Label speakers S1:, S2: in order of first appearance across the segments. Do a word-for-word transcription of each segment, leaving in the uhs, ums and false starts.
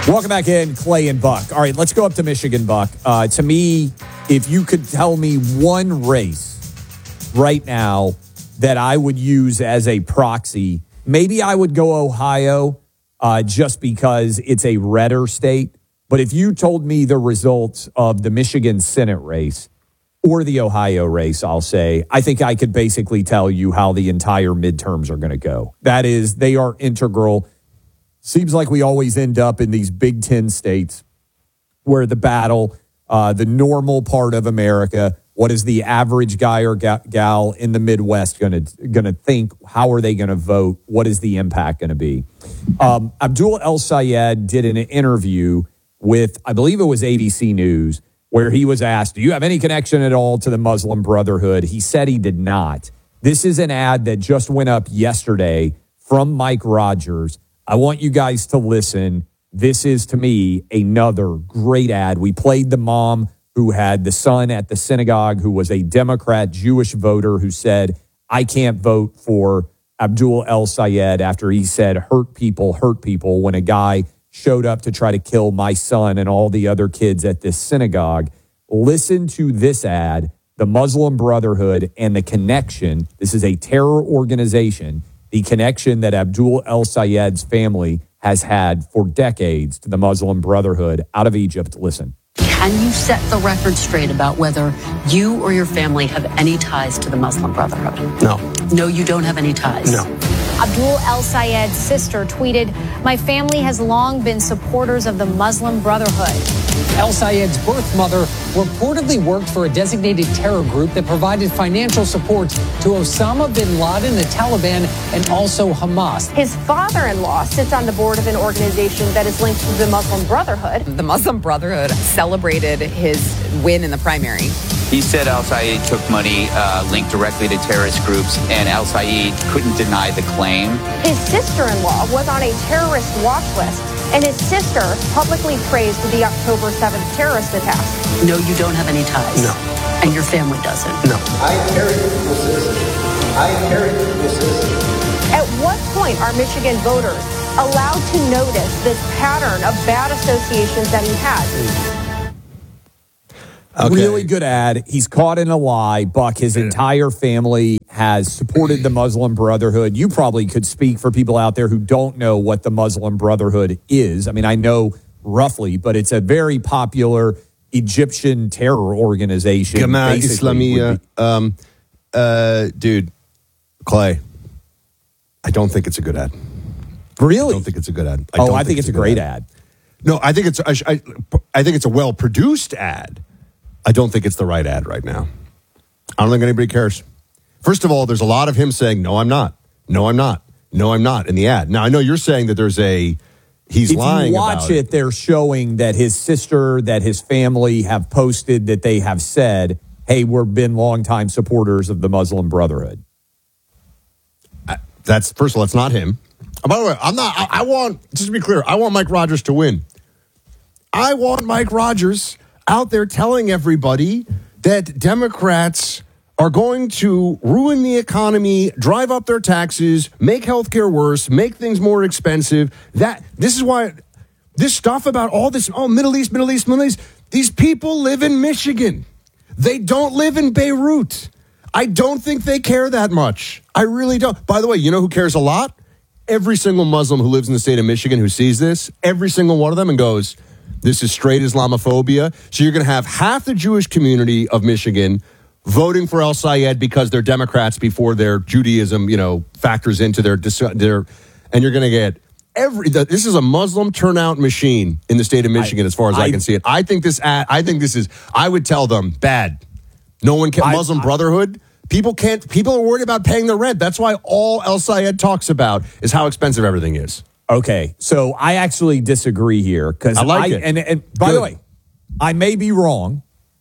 S1: Welcome back in, Clay and Buck. All right, let's go up to Michigan, Buck. Uh, to me, if you could tell me one race right now that I would use as a proxy, maybe I would go Ohio uh, just because it's a redder state. But if you told me the results of the Michigan Senate race or the Ohio race, I'll say, I think I could basically tell you how the entire midterms are going to go. That is, they are integral. Seems like we always end up in these Big Ten states where the battle, uh, the normal part of America, what is the average guy or ga- gal in the Midwest going to going to think? How are they going to vote? What is the impact going to be? Um, Abdul El-Sayed did an interview with, I believe it was A B C News, where he was asked, do you have any connection at all to the Muslim Brotherhood? He said he did not. This is an ad that just went up yesterday from Mike Rogers. I want you guys to listen. This is, to me, another great ad. We played the mom who had the son at the synagogue who was a Democrat Jewish voter who said, I can't vote for Abdul El-Sayed after he said, hurt people, hurt people, when a guy showed up to try to kill my son and all the other kids at this synagogue. Listen to this ad, the Muslim Brotherhood and the connection. This is a terror organization. The connection that Abdul El-Sayed's family has had for decades to the Muslim Brotherhood out of Egypt. Listen.
S2: Can you set the record straight about whether you or your family have any ties to the Muslim Brotherhood?
S3: No.
S2: No, you don't have any ties?
S3: No.
S4: Abdul El-Sayed's sister tweeted, my family has long been supporters of the Muslim Brotherhood.
S5: El-Sayed's birth mother reportedly worked for a designated terror group that provided financial support to Osama bin Laden, the Taliban, and also Hamas.
S4: His father-in-law sits on the board of an organization that is linked to the Muslim Brotherhood.
S6: The Muslim Brotherhood celebrated his win in the primary.
S7: He said El-Sayed took money uh, linked directly to terrorist groups, and El-Sayed couldn't deny the claim.
S4: His sister-in-law was on a terrorist watch list, and his sister publicly praised the October seventh terrorist attacks.
S2: No, you don't have any ties?
S3: No.
S2: And your family doesn't?
S3: No.
S8: I inherit dual citizenship. I inherit dual citizenship.
S4: At what point are Michigan voters allowed to notice this pattern of bad associations that he has?
S1: Okay. Really good ad. He's caught in a lie. Buck, his entire family has supported the Muslim Brotherhood. You probably could speak for people out there who don't know what the Muslim Brotherhood is. I mean, I know roughly, but it's a very popular Egyptian terror organization.
S3: Jamaat Islamiyah. Um, uh, dude, Clay, I don't think it's a good ad.
S1: Really?
S3: I don't think it's a good ad. I
S1: oh,
S3: don't
S1: I think, think it's, it's a great ad. ad.
S3: No, I think it's I, I, I think it's a well-produced ad. I don't think it's the right ad right now. I don't think anybody cares. First of all, there's a lot of him saying, no, I'm not. No, I'm not. No, I'm not in the ad. Now, I know you're saying that there's a, he's
S1: if
S3: lying
S1: If you watch
S3: about
S1: it,
S3: it,
S1: they're showing that his sister, that his family have posted that they have said, hey, we've been longtime supporters of the Muslim Brotherhood.
S3: I, that's, first of all, that's not him. Oh, by the way, I'm not, I, I want, just to be clear, I want Mike Rogers to win. I want Mike Rogers out there telling everybody that Democrats are going to ruin the economy, drive up their taxes, make healthcare worse, make things more expensive. That this is why this stuff about all this, oh, Middle East, Middle East, Middle East, these people live in Michigan. They don't live in Beirut. I don't think they care that much. I really don't. By the way, you know who cares a lot? Every single Muslim who lives in the state of Michigan who sees this, every single one of them, and goes, this is straight Islamophobia. So you're going to have half the Jewish community of Michigan voting for El-Sayed because they're Democrats before their Judaism, you know, factors into their, their and you're going to get every, this is a Muslim turnout machine in the state of Michigan I, as far as I, I can see it. I think this, ad, I think this is, I would tell them, bad. No one can, I, Muslim I, Brotherhood, people can't, people are worried about paying the rent. That's why all El-Sayed talks about is how expensive everything is.
S1: Okay, so I actually disagree here because
S3: I like
S1: I,
S3: it.
S1: And, and by Good. the way, I may be wrong.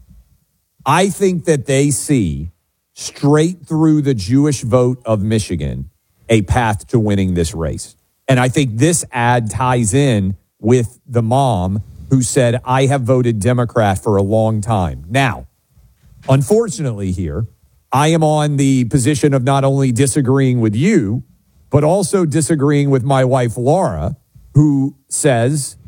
S1: I think that they see straight through the Jewish vote of Michigan a path to winning this race. And I think this ad ties in with the mom who said, I have voted Democrat for a long time. Now, unfortunately here, I am on the position of not only disagreeing with you, but also disagreeing with my wife, Laura, who says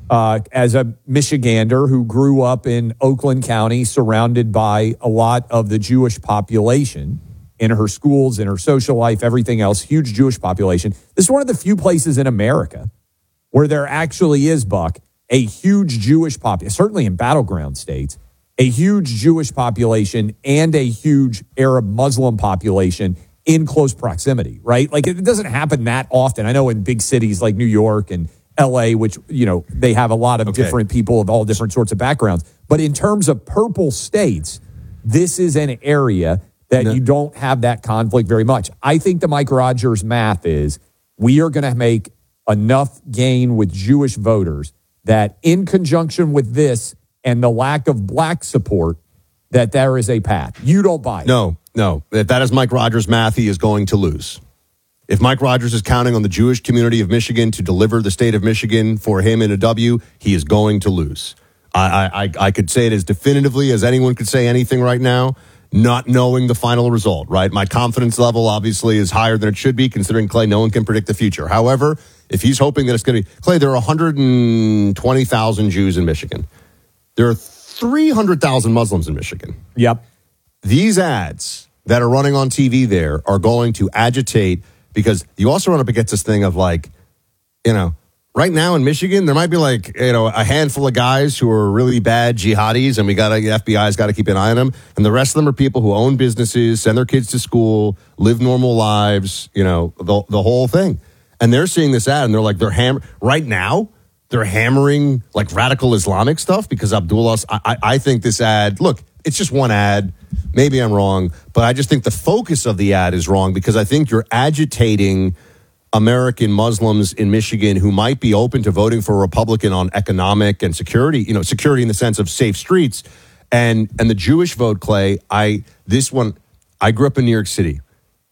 S1: uh, as a Michigander who grew up in Oakland County, surrounded by a lot of the Jewish population in her schools, in her social life, everything else, huge Jewish population. This is one of the few places in America where there actually is, Buck, a huge Jewish population, certainly in battleground states, a huge Jewish population and a huge Arab Muslim population in close proximity, right? Like, it doesn't happen that often. I know in big cities like New York and L A, which, you know, they have a lot of okay. different people of all different sorts of backgrounds. But in terms of purple states, this is an area that no. you don't have that conflict very much. I think the Mike Rogers math is we are going to make enough gain with Jewish voters that in conjunction with this and the lack of black support, that there is a path. You don't buy it.
S3: No, no. If that is Mike Rogers' math, he is going to lose. If Mike Rogers is counting on the Jewish community of Michigan to deliver the state of Michigan for him in a W, he is going to lose. I, I, I could say it as definitively as anyone could say anything right now, not knowing the final result, right? My confidence level obviously is higher than it should be, considering, Clay, no one can predict the future. However, if he's hoping that it's going to be, Clay, there are one hundred twenty thousand Jews in Michigan. There are three hundred thousand Muslims in Michigan.
S1: Yep.
S3: These ads that are running on T V there are going to agitate, because you also run up against this thing of like, you know, right now in Michigan, there might be like, you know, a handful of guys who are really bad jihadis, and we got to, the F B I's got to keep an eye on them. And the rest of them are people who own businesses, send their kids to school, live normal lives, you know, the, the whole thing. And they're seeing this ad and they're like, they're ham right now. They're hammering like radical Islamic stuff because Abdullah, I, I think this ad, look, it's just one ad. Maybe I'm wrong, but I just think the focus of the ad is wrong, because I think you're agitating American Muslims in Michigan who might be open to voting for a Republican on economic and security, you know, security in the sense of safe streets. And and the Jewish vote, Clay, I this one, I grew up in New York City.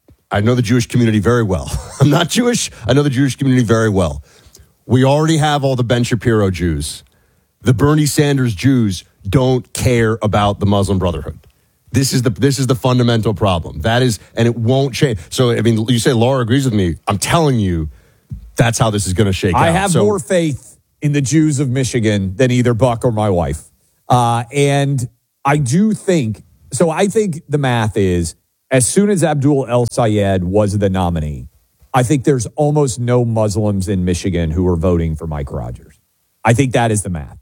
S3: I know the Jewish community very well. I'm not Jewish. I know the Jewish community very well. We already have all the Ben Shapiro Jews. The Bernie Sanders Jews don't care about the Muslim Brotherhood. This is the this is the fundamental problem. That is, and it won't change. So, I mean, you say Laura agrees with me. I'm telling you, that's how this is going to shake
S1: I
S3: out.
S1: I have
S3: so,
S1: more faith in the Jews of Michigan than either Buck or my wife. Uh, and I do think, so I think the math is, as soon as Abdul El-Sayed was the nominee, I think there's almost no Muslims in Michigan who are voting for Mike Rogers. I think that is the math.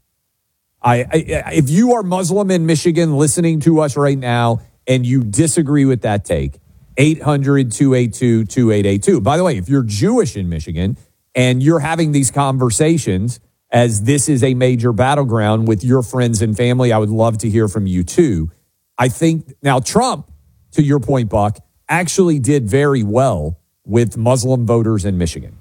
S1: I, I if you are Muslim in Michigan listening to us right now and you disagree with that take, eight hundred, two eight two, two eight eight two. By the way, if you're Jewish in Michigan and you're having these conversations as this is a major battleground with your friends and family, I would love to hear from you too. I think now Trump, to your point, Buck, actually did very well with Muslim voters in Michigan.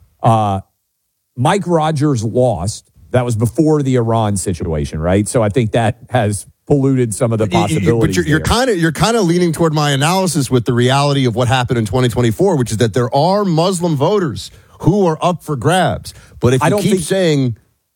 S1: Uh, Mike Rogers lost. That was before the Iran situation, right? So I think that has polluted some of the possibilities.
S3: But you're kind of you're kind of leaning toward my analysis with the reality of what happened in twenty twenty-four, which is that there are Muslim voters who are up for grabs. But if you keep think, saying,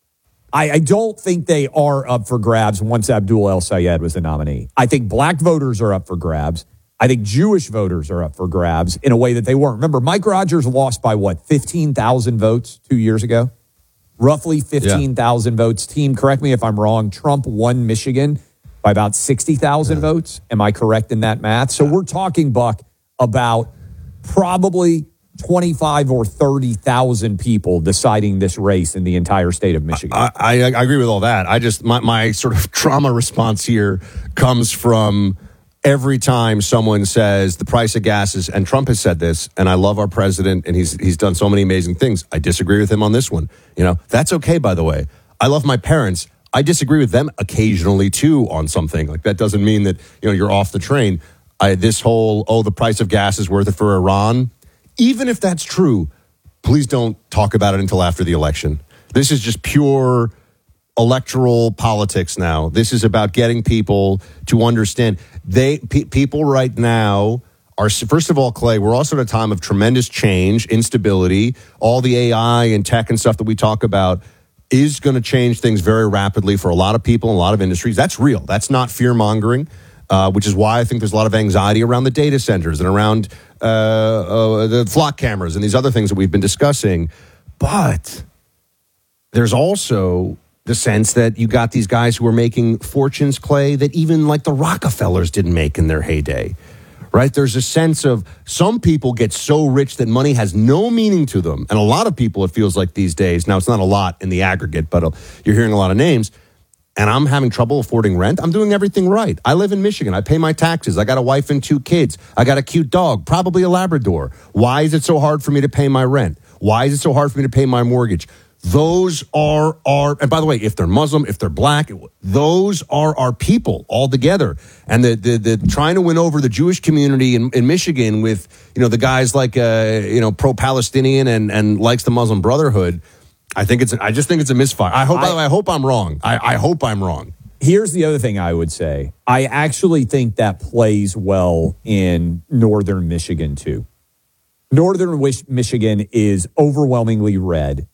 S1: I, I don't think they are up for grabs once Abdul El-Sayed was the nominee. I think black voters are up for grabs. I think Jewish voters are up for grabs in a way that they weren't. Remember, Mike Rogers lost by what, fifteen thousand votes two years ago? Roughly fifteen thousand yeah. votes. Team, correct me if I'm wrong, Trump won Michigan by about sixty thousand yeah. votes. Am I correct in that math? So we're talking, Buck, about probably twenty-five or thirty thousand people deciding this race in the entire state of Michigan.
S3: I, I, I agree with all that. I just, my, my sort of trauma response here comes from every time someone says the price of gas is, and Trump has said this, and I love our president, and he's he's done so many amazing things. I disagree with him on this one. You know, that's okay, by the way. I love my parents. I disagree with them occasionally, too, on something. Like, that doesn't mean that, you know, you're off the train. I, this whole, oh, the price of gas is worth it for Iran. Even if that's true, please don't talk about it until after the election. This is just pure electoral politics now. This is about getting people to understand. They pe- people right now are, first of all, Clay, we're also at a time of tremendous change, instability. All the A I and tech and stuff that we talk about is going to change things very rapidly for a lot of people in a lot of industries. That's real. That's not fear-mongering, uh, which is why I think there's a lot of anxiety around the data centers and around uh, uh, the flock cameras and these other things that we've been discussing. But there's also the sense that you got these guys who are making fortunes, Clay, that even like the Rockefellers didn't make in their heyday, right? There's a sense of some people get so rich that money has no meaning to them. And a lot of people, it feels like these days, now it's not a lot in the aggregate, but you're hearing a lot of names, and I'm having trouble affording rent. I'm doing everything right. I live in Michigan. I pay my taxes. I got a wife and two kids. I got a cute dog, probably a Labrador. Why is it so hard for me to pay my rent? Why is it so hard for me to pay my mortgage? Those are our, and by the way, if they're Muslim, if they're black, those are our people all together. And the, the, the trying to win over the Jewish community in, in Michigan with, you know, the guys like, uh, you know, pro-Palestinian and, and likes the Muslim Brotherhood. I think it's, I just think it's a misfire. I hope, I, by the way, I hope I'm wrong. I, I hope I'm wrong.
S1: Here's the other thing I would say. I actually think that plays well in northern Michigan too. Northern Michigan is overwhelmingly red.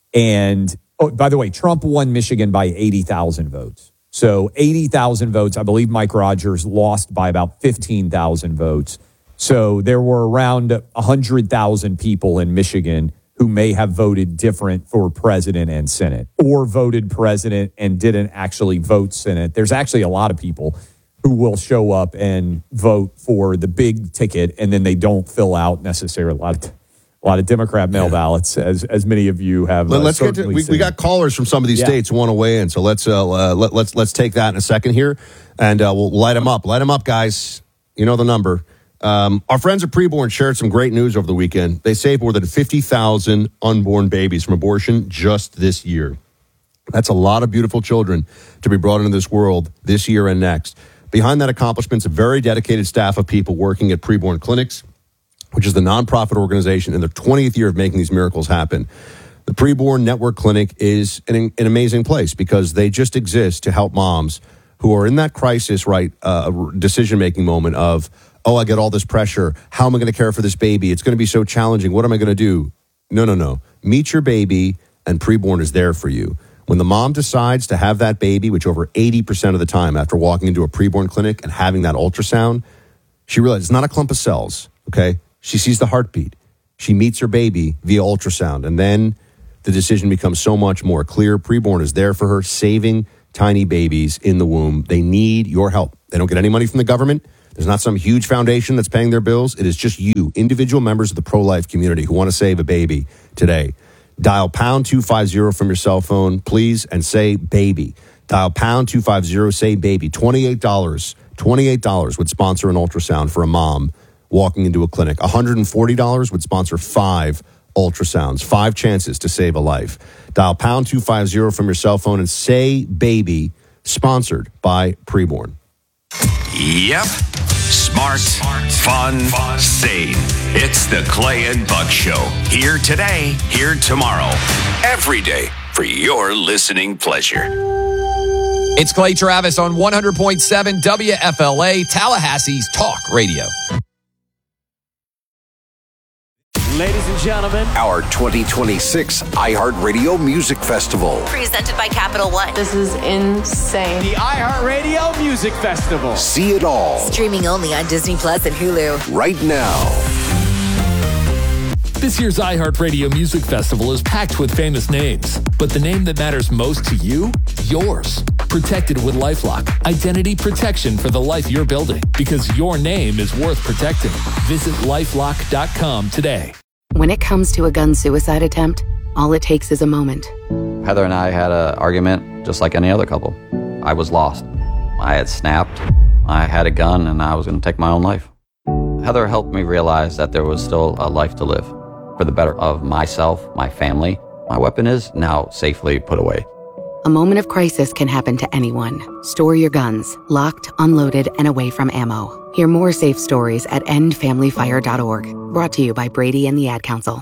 S1: And, oh, by the way, Trump won Michigan by eighty thousand votes. So eighty thousand votes. I believe Mike Rogers lost by about fifteen thousand votes. So there were around one hundred thousand people in Michigan who may have voted different for president and Senate, or voted president and didn't actually vote Senate. There's actually a lot of people who will show up and vote for the big ticket, and then they don't fill out necessarily a lot of t- A lot of Democrat mail yeah. ballots, as as many of you have. Uh,
S3: let's get to, we, we got callers from some of these yeah. states who want to weigh in, so let's uh, uh, let, let's let's take that in a second here, and uh, we'll light them up. Light them up, guys. You know the number. Um, our friends at Preborn shared some great news over the weekend. They saved more than fifty thousand unborn babies from abortion just this year. That's a lot of beautiful children to be brought into this world this year and next. Behind that accomplishment is a very dedicated staff of people working at Preborn Clinics, which is the nonprofit organization in their twentieth year of making these miracles happen. The Preborn Network Clinic is an, an amazing place because they just exist to help moms who are in that crisis, right, uh, decision-making moment of, oh, I get all this pressure. How am I going to care for this baby? It's going to be so challenging. What am I going to do? No, no, no. Meet your baby, and Preborn is there for you. When the mom decides to have that baby, which over eighty percent of the time after walking into a Preborn clinic and having that ultrasound, she realizes it's not a clump of cells, okay? She sees the heartbeat. She meets her baby via ultrasound. And then the decision becomes so much more clear. Preborn is there for her, saving tiny babies in the womb. They need your help. They don't get any money from the government. There's not some huge foundation that's paying their bills. It is just you, individual members of the pro-life community who want to save a baby today. Dial pound two fifty from your cell phone, please, and say baby. Dial pound two fifty, say baby. twenty-eight dollars. twenty-eight dollars would sponsor an ultrasound for a mom walking into a clinic. one hundred forty dollars would sponsor five ultrasounds, five chances to save a life. Dial pound two fifty from your cell phone and say baby, sponsored by Preborn.
S9: Yep. Smart, Smart fun, fun, sane. It's the Clay and Buck Show. Here today, here tomorrow. Every day for your listening pleasure.
S10: It's Clay Travis on one hundred point seven W F L A, Tallahassee's Talk Radio.
S11: Ladies and gentlemen,
S9: our twenty twenty-six iHeartRadio Music Festival.
S12: Presented by Capital One.
S13: This is insane.
S11: The iHeartRadio Music Festival.
S9: See it all.
S12: Streaming only on Disney Plus and Hulu.
S9: Right now.
S14: This year's iHeartRadio Music Festival is packed with famous names. But the name that matters most to you? Yours. Protected with LifeLock. Identity protection for the life you're building. Because your name is worth protecting. Visit lifelock dot com today.
S15: When it comes to a gun suicide attempt, all it takes is a moment.
S16: Heather and I had an argument just like any other couple. I was lost. I had snapped. I had a gun and I was going to take my own life. Heather helped me realize that there was still a life to live for the better of myself, my family. My weapon is now safely put away.
S15: A moment of crisis can happen to anyone. Store your guns, locked, unloaded, and away from ammo. Hear more safe stories at end family fire dot org. Brought to you by Brady and the Ad Council.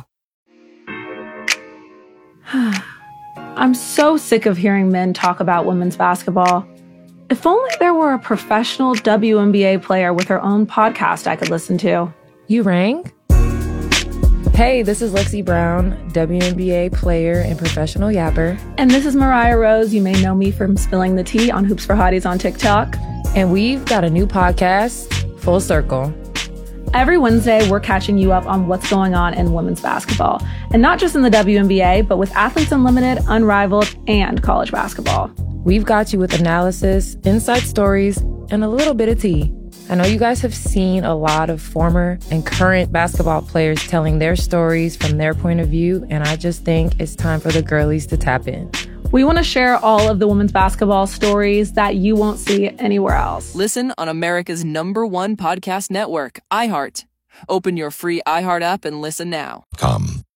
S17: I'm so sick of hearing men talk about women's basketball. If only there were a professional W N B A player with her own podcast I could listen to.
S18: You rang? Hey, this is Lexi Brown, W N B A player and professional yapper.
S17: And this is Mariah Rose. You may know me from spilling the tea on Hoops for Hotties on TikTok.
S18: And we've got a new podcast, Full Circle.
S17: Every Wednesday, we're catching you up on what's going on in women's basketball. And not just in the W N B A, but with Athletes Unlimited, Unrivaled, and college basketball.
S18: We've got you with analysis, inside stories, and a little bit of tea. I know you guys have seen a lot of former and current basketball players telling their stories from their point of view, and I just think it's time for the girlies to tap in.
S17: We want to share all of the women's basketball stories that you won't see anywhere else.
S19: Listen on America's number one podcast network, iHeart. Open your free iHeart app and listen now.
S9: Come.